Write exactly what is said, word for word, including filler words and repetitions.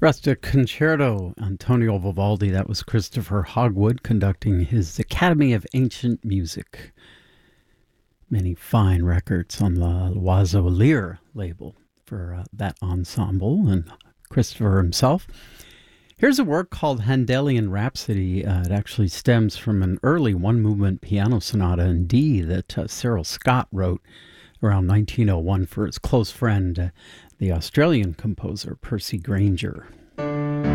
Rustic Concerto, Antonio Vivaldi. That was Christopher Hogwood conducting his Academy of Ancient Music. Many fine records on the L'Oiseau Lyre label for uh, that ensemble and Christopher himself. Here's a work called Handelian Rhapsody. Uh, it actually stems from an early one-movement piano sonata in D that uh, Cyril Scott wrote around nineteen oh one for his close friend, uh, the Australian composer Percy Grainger.